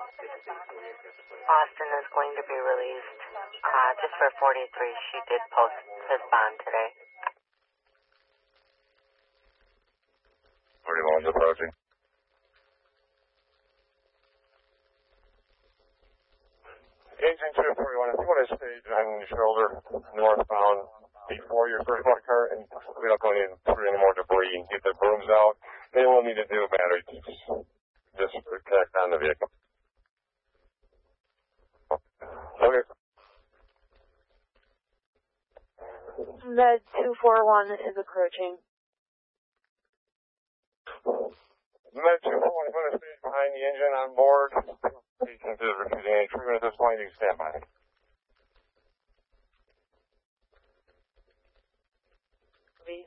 Austin is going to be released. Just for 43, she did post his bond today. 41's approaching. Agent 241, if you want to stage on your shoulder northbound before your first block car, and we don't go through any more debris and get the brooms out, then we'll need to do a battery just connect on the vehicle. Okay. Med 241 is approaching. Med 241 is going to stage behind the engine on board. Patient is refusing any treatment at this point. You can stand by. V.